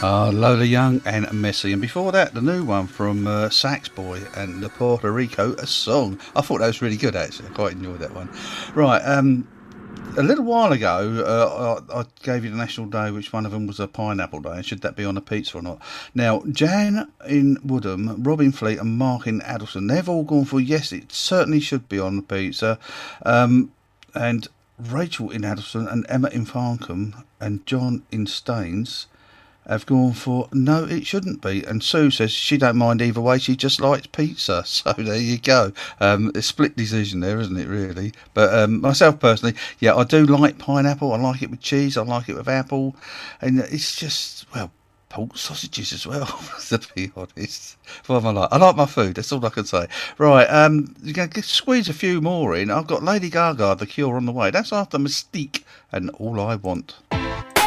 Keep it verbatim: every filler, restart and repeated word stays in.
Uh, Lola Young and Messi. And before that, the new one from uh, Sax Boy and the Puerto Rico, A Song. I thought that was really good, actually. I quite enjoyed that one. Right, um, a little while ago, uh, I, I gave you the National Day, which one of them was a pineapple day, and should that be on a pizza or not? Now, Jan in Woodham, Robin Fleet and Mark in Addleston, they've all gone for, yes, it certainly should be on the pizza. Um, and Rachel in Addleston and Emma in Farncombe and John in Staines have gone for no, it shouldn't be. And Sue says she don't mind either way, she just likes pizza. So there you go. Um, a split decision there, isn't it, really? But um, myself personally, yeah, I do like pineapple. I like it with cheese, I like it with apple, and it's just, well, pork sausages as well, to be honest. What am I like? I like my food, that's all I can say. Right, um, you're going to squeeze a few more in. I've got Lady Gaga, The Cure on the way. That's after Mystique and All I Want.